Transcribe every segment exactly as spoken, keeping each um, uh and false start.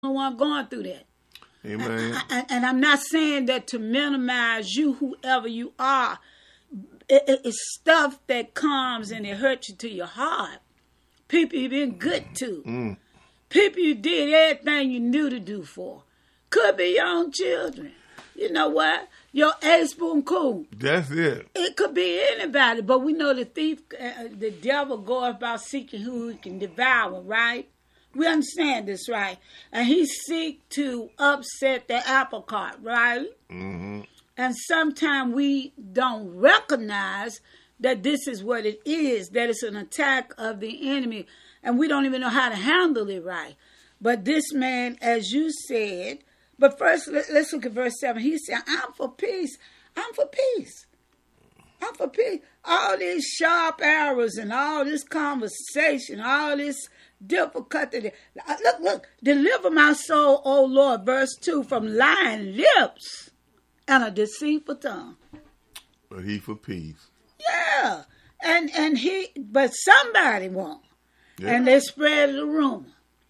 one going through that. Amen. I, I, and I'm not saying that to minimize you, whoever you are. It, it, it's stuff that comes and it hurts you to your heart. People you've been good to. Mm. People you did everything you knew to do for. Could be your own children. You know what? Your ace spoon cool. That's it. It could be anybody, but we know the thief, uh, the devil goes about seeking who he can devour, right? We understand this, right? And he seek to upset the apple cart, right? Mm-hmm. And sometimes we don't recognize that this is what it is, that it's an attack of the enemy, and we don't even know how to handle it right. But this man, as you said, but first let's look at verse seven. He said, I'm for peace. I'm for peace. I'm for peace. All these sharp arrows and all this conversation, all this difficulty. Look, look, deliver my soul, O Lord, verse two, from lying lips and a deceitful tongue. But he for peace. Yeah. And and he, but somebody won't. Yeah. And they spread the rumor.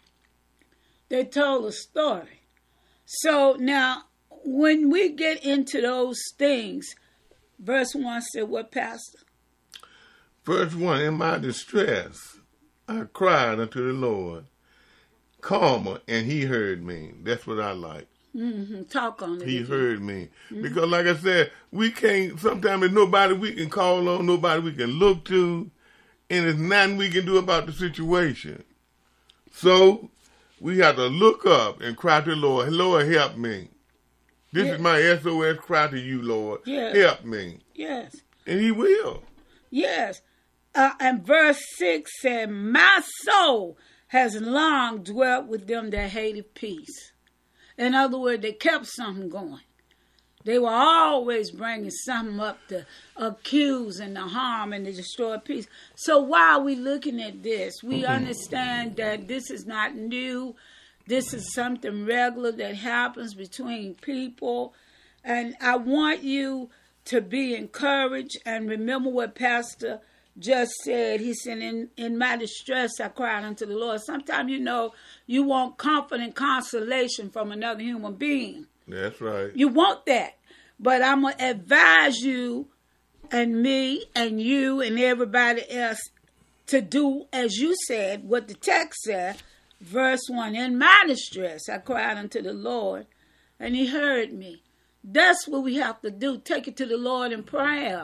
They told a story. So now, when we get into those things, verse one said, what, Pastor? Verse one, in my distress, I cried unto the Lord, calmer, and he heard me. That's what I like. Mm-hmm. Talk on it. He heard me. Mm-hmm. Because like I said, we can't, sometimes there's nobody we can call on, nobody we can look to, and there's nothing we can do about the situation. So, we have to look up and cry to the Lord, Lord, help me. This yes. is my S O S cry to you, Lord. Yes. Help me. Yes. And he will. Yes. Uh, and verse six said, my soul has long dwelt with them that hated peace. In other words, they kept something going. They were always bringing something up to accuse and to harm and to destroy peace. So while we're looking at this, we understand that this is not new. This is something regular that happens between people. And I want you to be encouraged and remember what Pastor just said. He said, in, in my distress, I cried unto the Lord. Sometimes, you know, you want comfort and consolation from another human being. That's right. You want that. But I'm going to advise you and me and you and everybody else to do, as you said, what the text said. Verse one, in my distress, I cried unto the Lord, and he heard me. That's what we have to do. Take it to the Lord in prayer.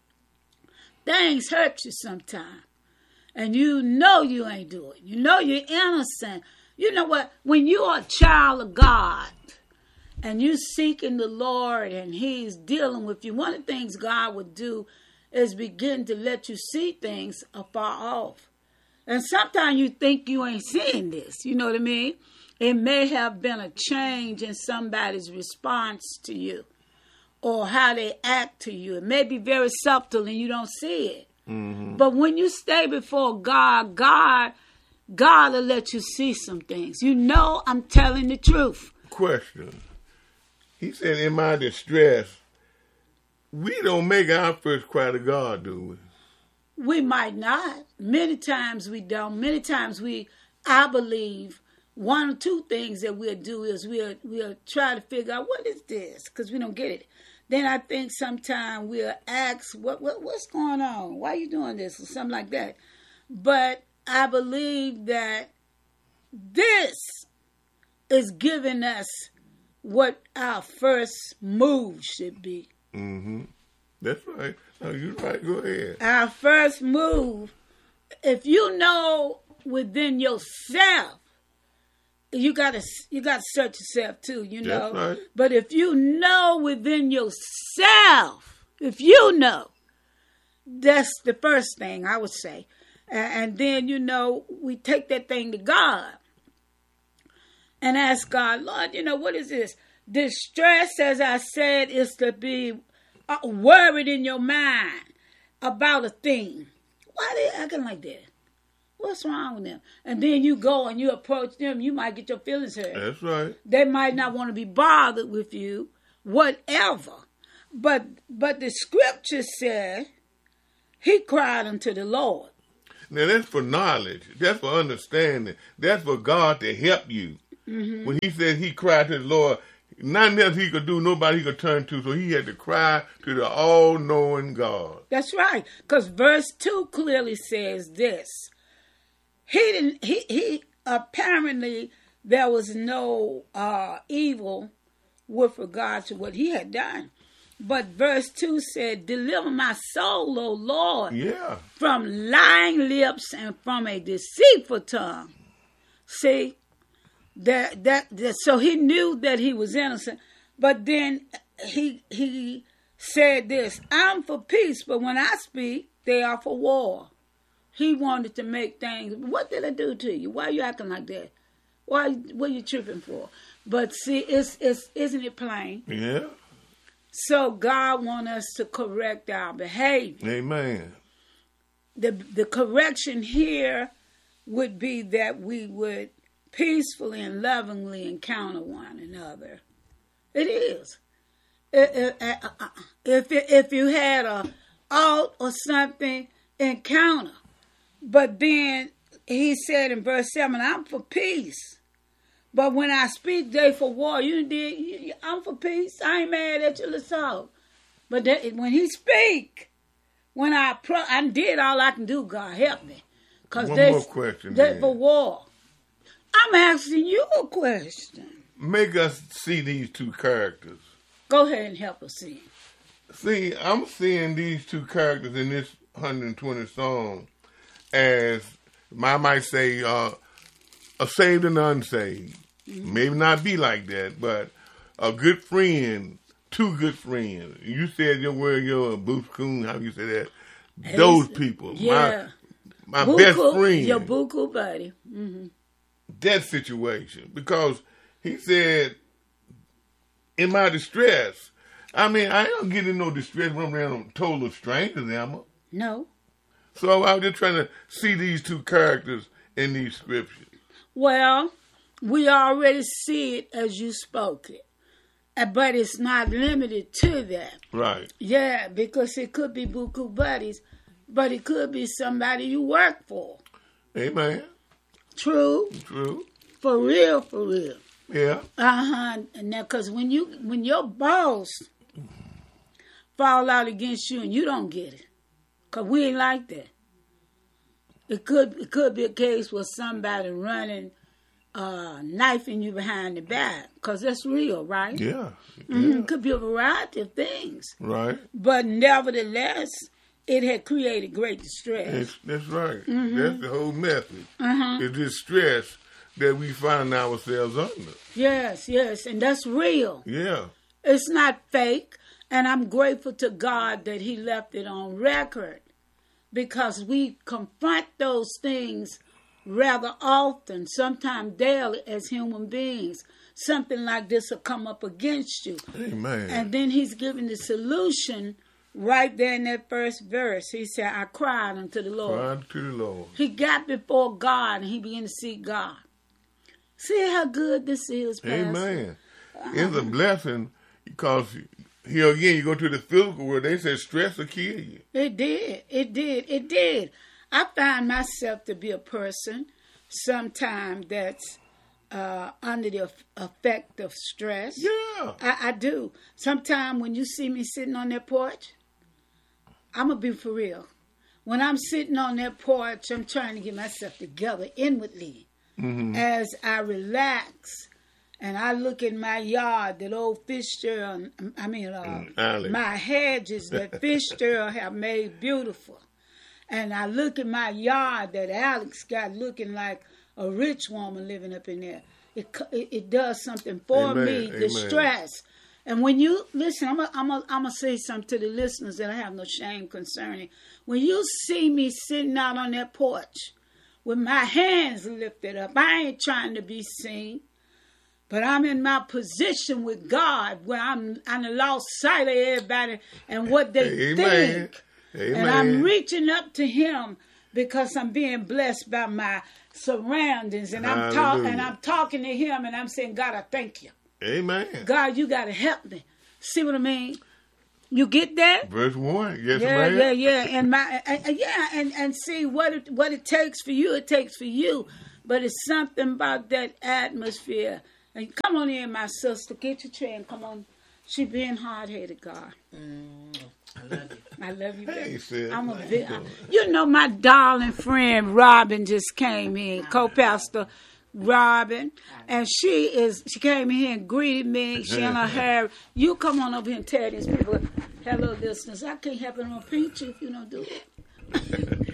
Things hurt you sometimes. And you know you ain't doing it. You know you're innocent. You know what? When you are a child of God and you seeking the Lord and he's dealing with you, one of the things God would do is begin to let you see things afar off. And sometimes you think you ain't seeing this. You know what I mean? It may have been a change in somebody's response to you or how they act to you. It may be very subtle and you don't see it. Mm-hmm. But when you stay before God, God, God will let you see some things. You know I'm telling the truth. Question. He said, in my distress, we don't make our first cry to God, do we? We might not. Many times we don't. Many times we, I believe, one or two things that we'll do is we'll, we'll try to figure out, what is this? Because we don't get it. Then I think sometimes we'll ask, what, what what's going on? Why are you doing this? Or something like that. But I believe that this is giving us what our first move should be. Mm-hmm. That's right. No, you're right. Go ahead. Our first move, if you know within yourself, you gotta you gotta search yourself too, you know. That's right. But if you know within yourself, if you know, that's the first thing I would say. And then, you know, we take that thing to God and ask God, Lord, you know, what is this? Distress, as I said, is to be worried in your mind about a thing. Why are they acting like that? What's wrong with them? And then you go and you approach them, you might get your feelings hurt. That's right. They might not want to be bothered with you, whatever. But but the scripture said he cried unto the Lord. Now that's for knowledge. That's for understanding. That's for God to help you. Mm-hmm. When he said he cried to the Lord, nothing else he could do, nobody he could turn to, so he had to cry to the all-knowing God. That's right, because verse two clearly says this. He didn't. He he. Apparently, there was no uh, evil with regard to what he had done. But verse two said, "Deliver my soul, O Lord, Yeah. from lying lips and from a deceitful tongue." See, that, that that so he knew that he was innocent, but then he he said this: "I'm for peace, but when I speak, they are for war." He wanted to make things. What did I do to you? Why are you acting like that? Why? What are you tripping for? But see, it's it's isn't it plain? Yeah. So God wants us to correct our behavior. Amen. The the correction here would be that we would peacefully and lovingly encounter one another. It is. If if you had a ought or something, encounter. But then he said in verse seven, "I'm for peace. But when I speak, they for war." You did. You, I'm for peace. I ain't mad at you. Let's talk. But that, when he speak, when I pro, I did all I can do. God help me, cause One they more question, they then. for war. I'm asking you a question. Make us see these two characters. Go ahead and help us see. See, I'm seeing these two characters in this one hundred twenty song as, I might say, uh, a saved and unsaved. Mm-hmm. Maybe not be like that, but a good friend, two good friends. You said your word, your Boots Coon, how you say that? Hey, Those people. Yeah. My, my Buku, best friend. Your Buku buddy. Mm-hmm. That situation. Because he said, in my distress, I mean, I don't get in no distress when I'm around total strangers, Emma. No. So I was just trying to see these two characters in these scriptures. Well, we already see it as you spoke it. But it's not limited to that. Right. Yeah, because it could be Buku buddies, but it could be somebody you work for. Amen. True. True. For real, for real. Yeah. Uh-huh. Now, because when you when your boss fall out against you and you don't get it, because we ain't like that. It could it could be a case where somebody running, uh, knifing you behind the back, because that's real, right? Yeah. Mm-hmm. Yeah. It could be a variety of things. Right. But nevertheless, it had created great distress. That's, that's right. Mm-hmm. That's the whole message. Uh-huh. It's this stress that we find ourselves under. Yes, yes, and that's real. Yeah. It's not fake, and I'm grateful to God that he left it on record, because we confront those things rather often, sometimes daily, as human beings. Something like this will come up against you. Amen. And then he's giving the solution right there in that first verse. He said, "I cried unto the Lord." Cried to the Lord. He got before God and he began to seek God. See how good this is, Pastor? Amen. It's a blessing, because here again, you go to the physical world, they say stress will kill you. It did. It did. It did. I find myself to be a person sometimes that's uh, under the effect of stress. Yeah. I, I do. Sometimes when you see me sitting on that porch, I'm going to be for real. When I'm sitting on that porch, I'm trying to get myself together inwardly. Mm-hmm. As I relax and I look in my yard, that old Fitzgerald, I mean, uh, mm, my hedges that Fitzgerald have made beautiful. And I look at my yard that Alex got looking like a rich woman living up in there. It it, it does something for Amen. me, the Amen. stress. And when you, listen, I'm going I'm I'm to say something to the listeners that I have no shame concerning. When you see me sitting out on that porch with my hands lifted up, I ain't trying to be seen. But I'm in my position with God where I'm, I'm lost sight of everybody and what they Amen. think. Amen. And I'm reaching up to him because I'm being blessed by my surroundings. And I'm, talk, and I'm talking to him and I'm saying, God, I thank you. Amen. God, you got to help me. See what I mean? You get that? Verse one. Yes, yeah, ma'am. yeah, yeah. And my, uh, yeah, and, and see what it, what it takes for you, it takes for you. but it's something about that atmosphere. And come on in, my sister. Get your tray and come on. She being hard-headed, God. Mm, I love you. I love you, Hey, baby. sis. I'm a How you bit, doing? you know, my darling friend Robin just came in, co-pastor Robin, and she is. She came in here and greeted me. She and her hair. You come on over here and tell these people, hello, listeners. I can't help it. I'm gonna preach you if you don't do it.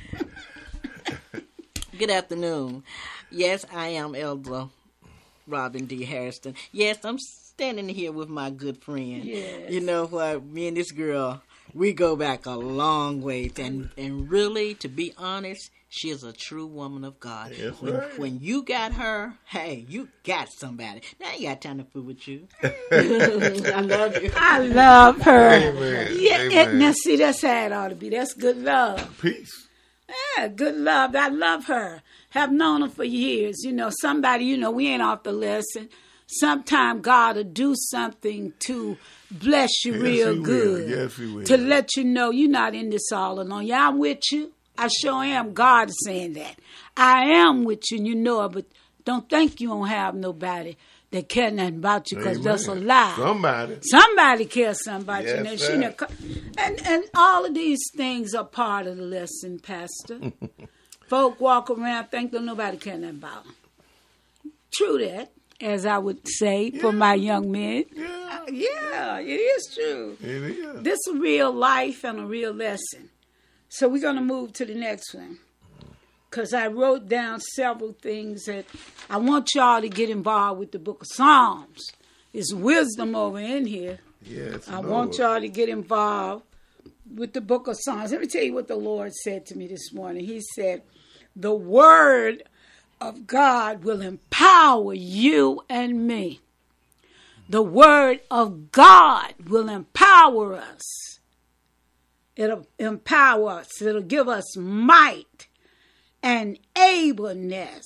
Good afternoon. Yes, I am Elder Robin D. Harrison. Yes, I'm standing here with my good friend. Yes. You know what? Me and this girl, we go back a long way. And and really, to be honest, she is a true woman of God. Yes, when, right. when you got her, hey, you got somebody. Now you got time to fool with you. I love you. I love her. Amen. Yeah, Amen. it, now see, that's how it ought to be. That's good love. Peace. Yeah, good love. I love her. Have known her for years. You know, somebody, you know, we ain't off the list. And sometime God will do something to bless you Yes, real he will. good. Yes, he will. To let you know you're not in this all alone. Yeah, I'm with you. I sure am. God is saying that. I am with you, and you know it, but don't think you don't have nobody that care nothing about you, because that's a Amen. lie. Somebody. Somebody cares something about you. Yes, Now, sir. she done co- and, and all of these things are part of the lesson, Pastor. Folk walk around think that nobody care nothing about them. True that, as I would say for my young men. Yeah, Yeah, it is true. it is. This is real life and a real lesson. So we're going to move to the next one, because I wrote down several things that I want y'all to get involved with the book of Psalms. There's wisdom over in here. Yes, I Lord. want y'all to get involved with the book of Psalms. Let me tell you what the Lord said to me this morning. He said, the word of God will empower you and me. The word of God will empower us. It'll empower us. It'll give us might and ableness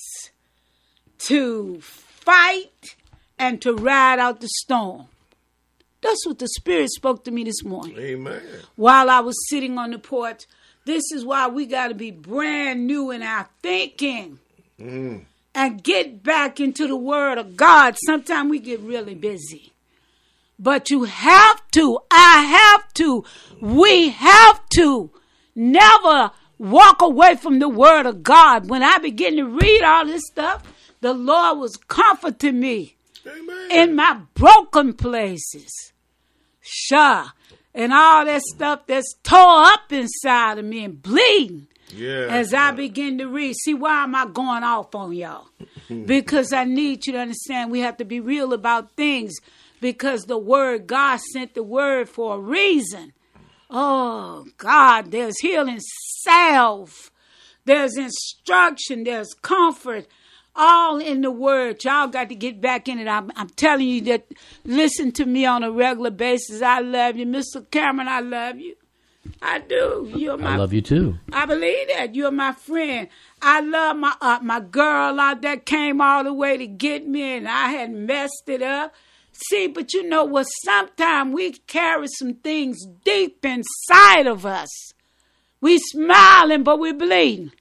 to fight and to ride out the storm. That's what the Spirit spoke to me this morning. Amen. While I was sitting on the porch. This is why we got to be brand new in our thinking Mm. and get back into the Word of God. Sometimes we get really busy. But you have to, I have to, we have to never walk away from the Word of God. When I began to read all this stuff, the Lord was comforting me Amen. in my broken places. Sure. And all that stuff that's tore up inside of me and bleeding. Yeah. As I begin to read. See, why am I going off on y'all? Because I need you to understand we have to be real about things, because the word, God sent the word for a reason. Oh, God, there's healing salve. There's instruction. There's comfort. All in the word. Y'all got to get back in it. I'm, I'm telling you that, listen to me on a regular basis. I love you. Mister Cameron, I love you. I do. You're my I love you too. I believe that. You're my friend. I love my uh, my girl out there came all the way to get me, and I had messed it up. See, but you know what? Sometimes we carry some things deep inside of us. We smiling, but we bleeding.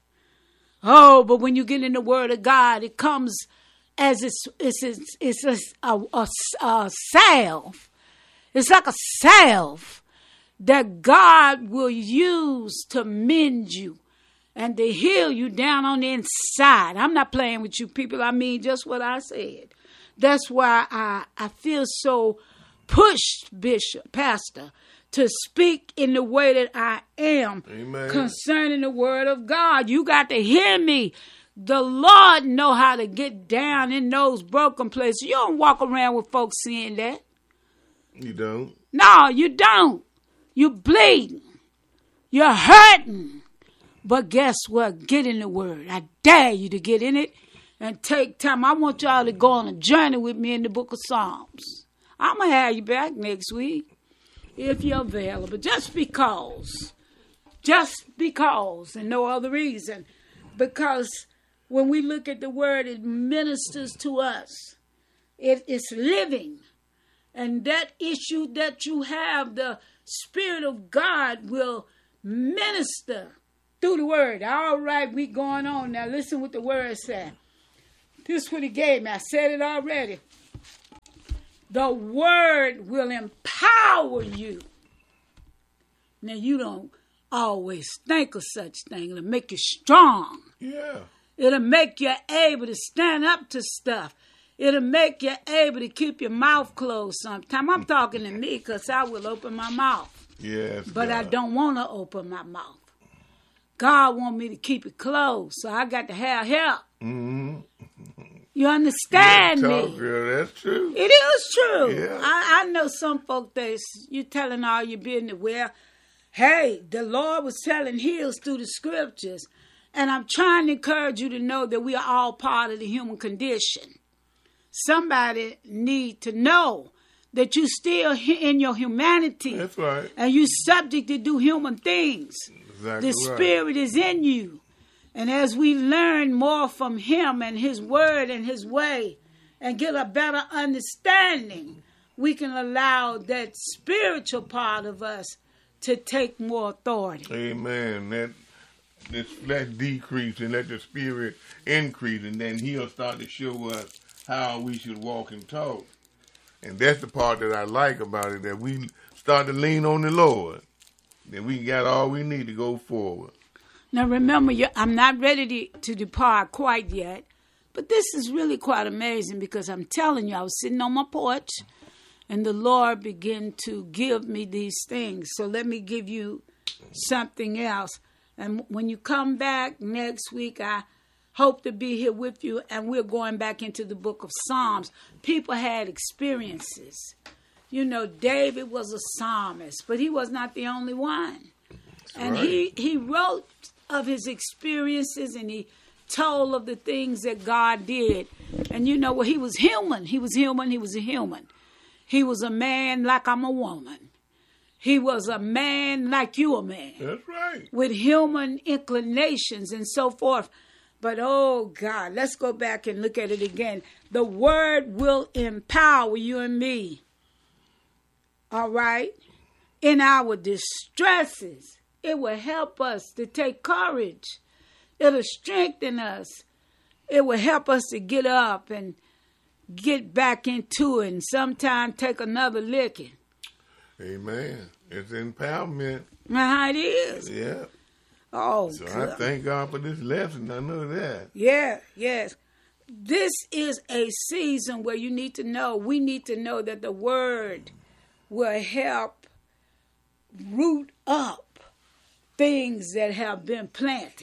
Oh, but when you get in the Word of God, it comes as it's it's it's, it's a, a, a, a salve. It's like a salve that God will use to mend you and to heal you down on the inside. I'm not playing with you people. I mean just what I said. That's why I, I feel so pushed, Bishop, Pastor, to speak in the way that I am. Amen. Concerning the word of God. You got to hear me. The Lord know how to get down in those broken places. You don't walk around with folks seeing that. You don't. No, you don't. You bleeding. You're hurting. But guess what? Get in the word. I dare you to get in it and take time. I want y'all to go on a journey with me in the book of Psalms. I'm going to have you back next week if you're available. Just because. Just because and no other reason. Because when we look at the word, it ministers to us. It is living. And that issue that you have, the Spirit of God will minister through the word. All right, we going on. Now listen what the word said. This is what he gave me. I said it already. The word will empower you. Now, you don't always think of such thing. It'll make you strong. Yeah. It'll make you able to stand up to stuff. It'll make you able to keep your mouth closed sometime. I'm talking to me because I will open my mouth. Yes. But God. I don't want to open my mouth. God want me to keep it closed, so I got to have help. Mm-hmm. You understand Talk, me? girl, that's true. It is true. Yeah. I, I know some folk that you telling all your business. Well, hey, the Lord was telling Hills through the scriptures, and I'm trying to encourage you to know that we are all part of the human condition. Somebody need to know that you still in your humanity. That's right. And you subject to do human things. Exactly The right. Spirit is in you. And as we learn more from Him and His Word and His way and get a better understanding, we can allow that spiritual part of us to take more authority. Amen. That this flesh decrease and let the Spirit increase, and then He'll start to show us how we should walk and talk. And that's the part that I like about it, that we start to lean on the Lord. Then we got all we need to go forward. Now remember, I'm not ready to, to depart quite yet, but this is really quite amazing because I'm telling you, I was sitting on my porch and the Lord began to give me these things. So let me give you something else. And when you come back next week, I hope to be here with you, and we're going back into the book of Psalms. People had experiences. You know, David was a psalmist, but he was not the only one. That's and right. he, he wrote of his experiences, and he told of the things that God did. And you know, well, he was human. He was human. He was a human. He was a man like I'm a woman. He was a man like you a man. That's right. With human inclinations and so forth. But, oh, God, let's go back and look at it again. The word will empower you and me. All right? In our distresses. It will help us to take courage. It'll strengthen us. It will help us to get up and get back into it and sometimes take another licking. Amen. It's empowerment. Now, how it is. Yeah. Oh, So good. I thank God for this lesson. I know that. Yeah, yes. This is a season where you need to know, we need to know that the word will help root up things that have been planted.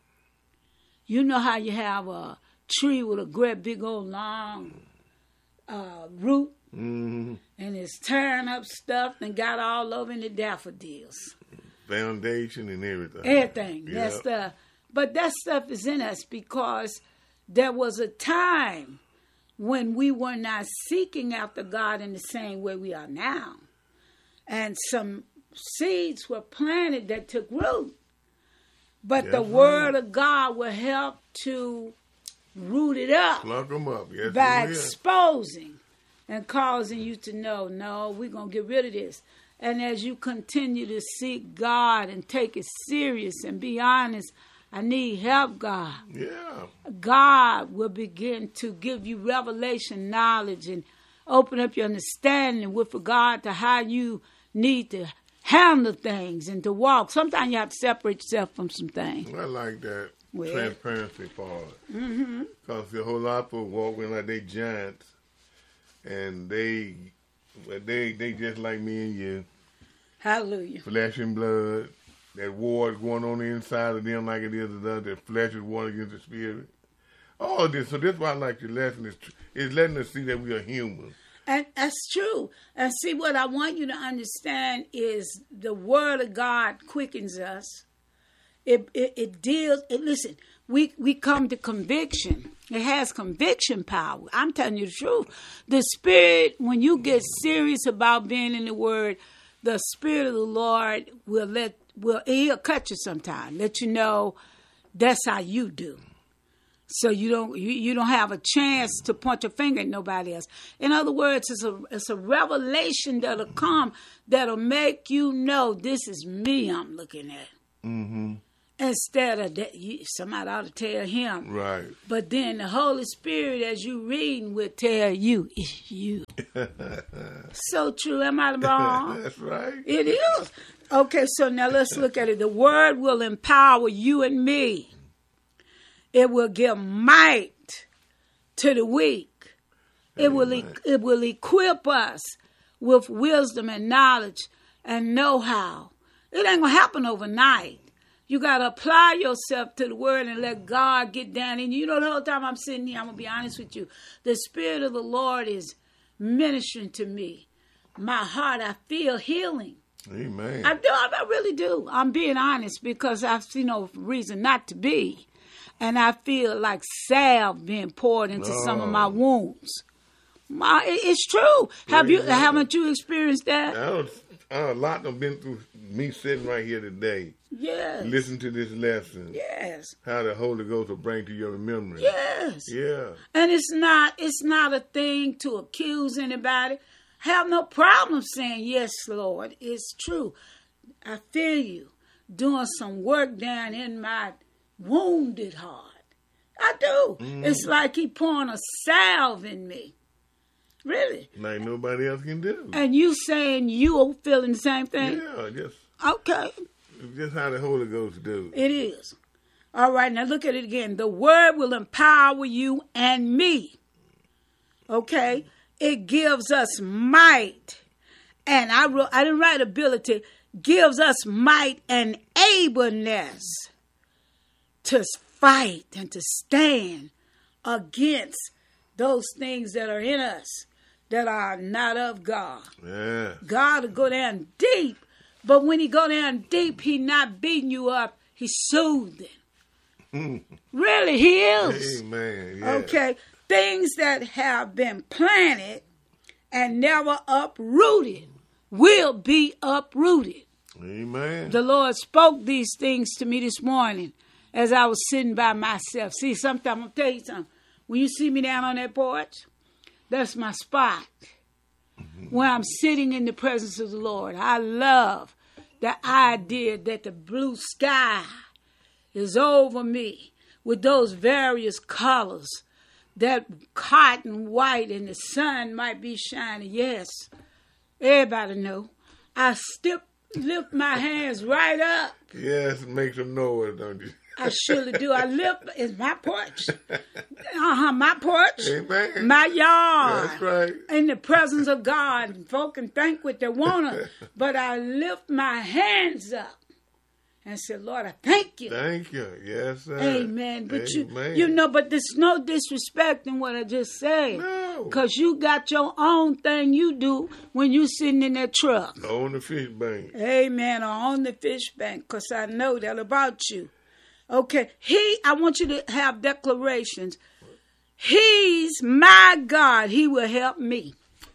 You know how you have a tree with a great big old long uh, root, Mm-hmm. and it's tearing up stuff and got all over in the daffodils. Foundation and everything. Everything, Yeah. that stuff. But that stuff is in us because there was a time when we were not seeking after God in the same way we are now. And some seeds were planted that took root. But Yes, the ma'am. word of God will help to root it up Plug them up. Yes, by it will. exposing and causing you to know, no, we're going to get rid of this. And as you continue to seek God and take it serious and be honest, I need help, God. Yeah. God will begin to give you revelation knowledge and open up your understanding with regard to how you need to handle things and to walk. Sometimes you have to separate yourself from some things. I like that Well. transparency part. Mm-hmm. Because a whole lot of people walking like they giants, and they, well, they, they just like me and you, Hallelujah. flesh and blood. That war is going on inside of them like it is with us. That flesh is war against the spirit. All of this. So that's why I like your lesson. Is is letting us see that we are human. And that's true. And see, what I want you to understand is the word of God quickens us. It it, it deals. It, listen, we we come to conviction. It has conviction power. I'm telling you the truth. The Spirit, when you get serious about being in the Word, the Spirit of the Lord will let will He'll cut you sometime, let you know that's how you do. So you don't you, you don't have a chance to point your finger at nobody else. In other words, it's a it's a revelation that'll come that'll make you know this is me I'm looking at. Mm-hmm. instead of that. You, somebody ought to tell him. Right. But then the Holy Spirit, as you reading, will tell you, it's you. So true. Am I wrong? That's right. It is. Okay, so now let's look at it. The word will empower you and me. It will give might to the weak. It will, e- it will equip us with wisdom and knowledge and know-how. It ain't going to happen overnight. You got to apply yourself to the word and let God get down in you. You know, the whole time I'm sitting here, I'm going to be honest with you. The Spirit of the Lord is ministering to me. My heart, I feel healing. Amen. I do. I really do. I'm being honest because I see no reason not to be. And I feel like salve being poured into oh. some of my wounds. My, it, it's true. Have you? Haven't you experienced that? I don't, a lot have been through me sitting right here today. Yes. Listen to this lesson. Yes. How the Holy Ghost will bring to your remembrance. Yes. Yeah. And it's not. It's not a thing to accuse anybody. Have no problem saying, yes, Lord, it's true. I feel you doing some work down in my wounded heart. I do. Mm. It's like he pouring a salve in me. Really. Like nobody else can do. And you saying you feeling the same thing? Yeah, just. Okay. It's just how the Holy Ghost do. It is. All right, now look at it again. The word will empower you and me. Okay? It gives us might, and I wrote, I didn't write ability, gives us might and ableness to fight and to stand against those things that are in us that are not of God. Yeah. God will go down deep, but when he go down deep, he not beating you up, he's soothing. Really, he is. Amen. Yeah. Okay. Things that have been planted and never uprooted will be uprooted. Amen. The Lord spoke these things to me this morning as I was sitting by myself. See, sometimes I'm going to tell you something. When you see me down on that porch, that's my spot. Mm-hmm. Where I'm sitting in the presence of the Lord. I love the idea that the blue sky is over me with those various colors. That cotton white and the sun might be shining. Yes, everybody know. I still lift my hands right up. Yes, make some noise, don't you? I surely do. I lift, it's my porch. Uh-huh, my porch. Amen. My yard. That's right. In the presence of God. And folk can think what they want to. But I lift my hands up. And said, Lord, I thank you. Thank you. Yes, sir. Amen. But Amen. you, you know, but there's no disrespect in what I just said. No. Because you got your own thing you do when you sitting in that truck. On the fish bank. Amen. Or on the fish bank. Because I know that about you. Okay. He, I want you to have declarations. He's my God. He will help me.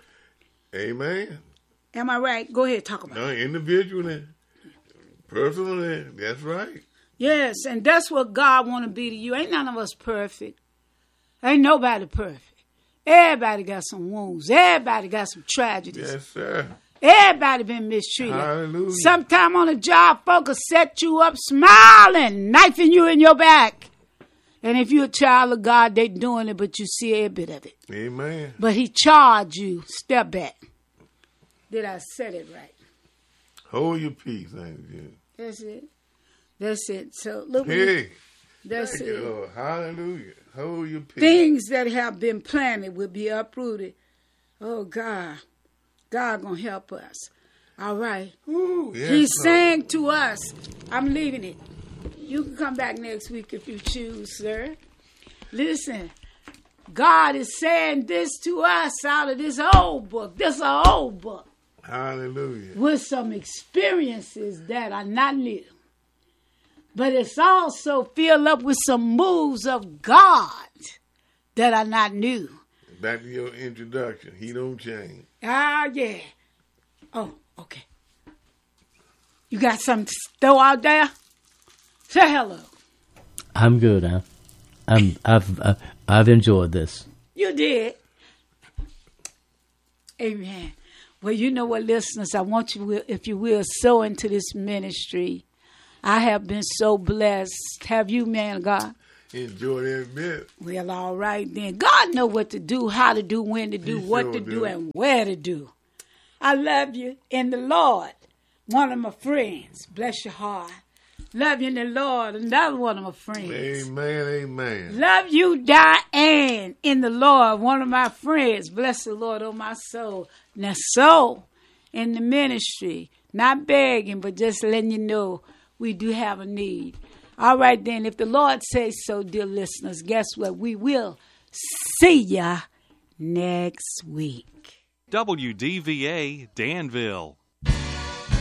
Amen. Am I right? Go ahead. Talk about no, it. Individually. Personally, that's right. Yes, and that's what God want to be to you. Ain't none of us perfect. Ain't nobody perfect. Everybody got some wounds. Everybody got some tragedies. Yes, sir. Everybody been mistreated. Hallelujah. Sometime on a job, folks will set you up smiling, knifing you in your back. And if you're a child of God, they doing it, but you see every bit of it. Amen. But he charged you. Step back. Did I say it right? Hold your peace, ain't you? That's it. That's it. So look. Hey. That's Thank it. You, Lord. Hallelujah. Hold your peace. Things that have been planted will be uprooted. Oh God. God gonna help us. All right. Ooh, yes, He's Lord. saying to us, I'm leaving it. You can come back next week if you choose, sir. Listen, God is saying this to us out of this old book. This is an old book. Hallelujah. With some experiences that are not new. But it's also filled up with some moves of God that are not new. Back to your introduction. He don't change. Ah, yeah. Oh, okay. You got something to throw out there? Say hello. I'm good. Huh? I'm. I've. Uh, I've enjoyed this. You did. Amen. Well, you know what, listeners, I want you, if you will, sow into this ministry. I have been so blessed. Have you, man of God? Enjoy that bit. Well, all right then. God know what to do, how to do, when to do, He what sure to do, do. and where to do. I love you in the Lord. One of my friends. Bless your heart. Love you in the Lord. Another one of my friends. Amen, amen. Love you, Diane, in the Lord. One of my friends. Bless the Lord, oh my soul. Now, so, in the ministry, not begging, but just letting you know we do have a need. All right, then, if the Lord says so, dear listeners, guess what? We will see ya next week. W D V A Danville.